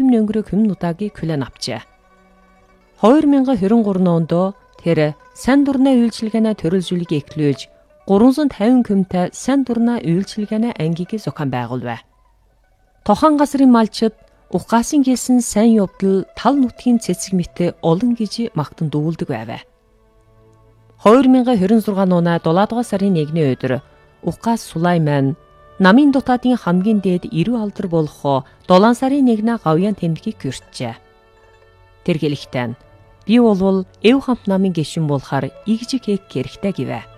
5000 хүм нудагийг хүлээн авчээ. 2023 онд тэр сайн дурны үйлчилгээний төрөлжүүлгийг эхлүүлж 350 хүмтэй сайн дурны үйлчилгээний ангийг зохион байгуулв. Тохон газрын малчид Ухаасын хийсэн сайн явдал тал нутгийн цэцэг мэт олон гэж магтан дүүлдэг байв. 2026 оны 7 дугаар сарын 1-ний өдөр Ухаас Сулайман намын дутаадын хамгийн дээд 90 алдар болох 7 сарын 1-ний гавьяан тэмдгийг хүртжээ. Тэр хэлэхдээ би болвол эв хамт намын гишүүн болохоор игжиг хийх хэрэгтэй гэвэ.